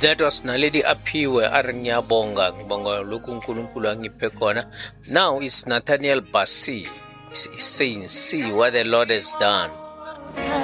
That was Naledi Aphiwe Arnyabonga Bonga Lukunkulunkulu angiphe khona. Now it's Nathaniel Bassi saying, see what the Lord has done.